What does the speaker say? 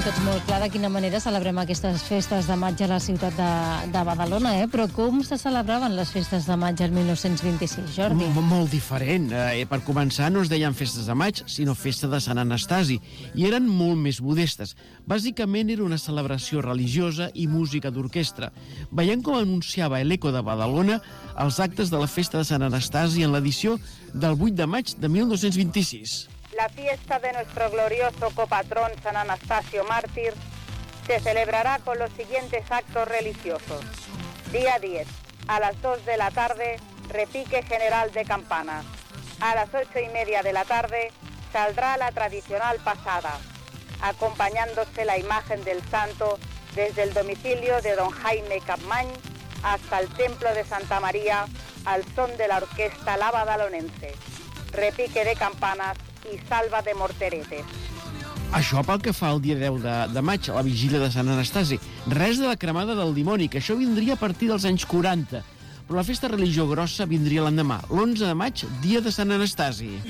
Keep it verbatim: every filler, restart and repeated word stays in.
tots molt clar de quina manera celebrem aquestes festes de maig a la ciutat de, de Badalona, eh? Però com se celebraven les festes de maig el mil nou-cents vint-i-sis, Jordi? M molt diferent. Eh, per començar, no es deien festes de maig, sinó festa de Sant Anastasi, i eren molt més modestes. Bàsicament era una celebració religiosa i música d'orquestra. Veiem com anunciava l'Eco de Badalona els actes de la festa de Sant Anastasi en l'edició del vuit de maig de mil nou-cents vint-i-sis. La fiesta de nuestro glorioso copatrón San Anastasio Mártir se celebrará con los siguientes actos religiosos. Día diez, a las dos de la tarde, repique general de campanas. A las ocho y media de la tarde saldrá la tradicional pasada, acompañándose la imagen del santo desde el domicilio de don Jaime Capmany hasta el templo de Santa María al son de la orquesta La Badalonense. Repique de campanas i salva de morteretes. Això pel que fa al dia deu de, de maig, a la vigília de Sant Anastasi. Res de la cremada del dimoni, que això vindria a partir dels anys quaranta. Però la festa religió grossa vindria l'endemà, l'onze de maig, dia de Sant Anastasi.